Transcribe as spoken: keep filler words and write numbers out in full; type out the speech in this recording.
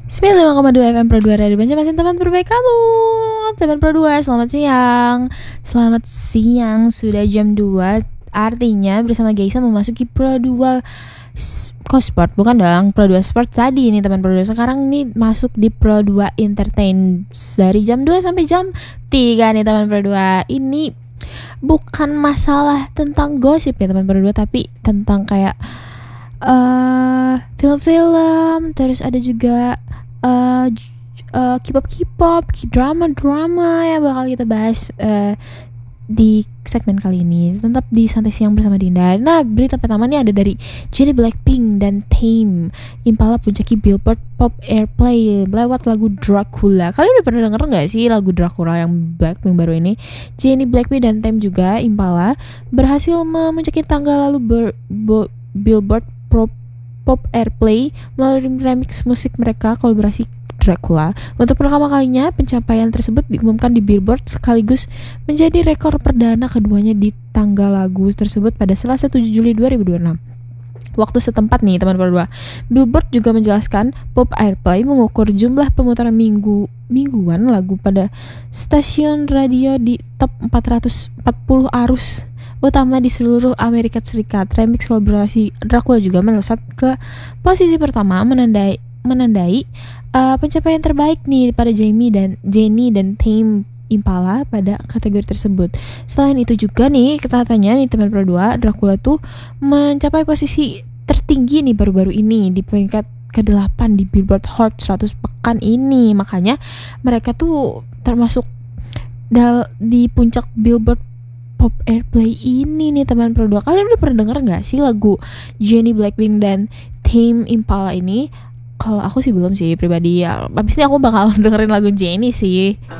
sembilan puluh lima koma dua F M Pro dua Radio Banjarmasin, teman terbaik kamu. Teman Pro dua, selamat siang. Selamat siang, sudah jam dua. Artinya bersama Geisa memasuki Pro dua Cosport. Bukan dong, Pro dua Sport tadi nih teman Pro dua. Sekarang nih masuk di Pro dua Entertain dari jam dua sampai jam tiga nih teman Pro dua. Ini bukan masalah tentang gosip ya teman Pro dua, tapi tentang kayak uh, film-film, terus ada juga uh, uh, K-pop K-pop, drama-drama ya bakal kita bahas uh, di segmen kali ini. Tetap di Santai Siang bersama Dinda. Nah, berita pertama nih ada dari Jennie Blackpink dan Tame Impala puncaki Billboard Pop Airplay lewat lagu Dracula. Kalian udah pernah denger gak sih lagu Dracula yang Blackpink baru ini? Jennie Blackpink dan Tame juga Impala berhasil memuncaki tangga lalu ber- bo- Billboard Pop Pop Airplay melalui remix musik mereka kolaborasi Dracula. Untuk pertama kalinya pencapaian tersebut diumumkan di Billboard sekaligus menjadi rekor perdana keduanya di tangga lagu tersebut pada Selasa tujuh Juli dua ribu dua puluh enam. Waktu setempat nih teman berdua. Billboard juga menjelaskan Pop Airplay mengukur jumlah pemutaran minggu mingguan lagu pada stasiun radio di top empat ratus empat puluh arus utama di seluruh Amerika Serikat. Remix kolaborasi Dracula juga melesat ke posisi pertama, menandai menandai uh, pencapaian terbaik nih pada Jamie dan Jennie dan Tame Impala pada kategori tersebut. Selain itu juga nih katanya nih teman Pro dua, Dracula tuh mencapai posisi tertinggi nih baru-baru ini di peringkat kedelapan di Billboard Hot seratus pekan ini. Makanya mereka tuh termasuk dal- di puncak Billboard Pop Airplay ini nih teman Pro dua. Kalian udah pernah denger gak sih lagu Jennie Blackpink dan Tame Impala ini? Kalau aku sih belum sih pribadi ya. Abis ini aku bakal dengerin lagu Jennie sih.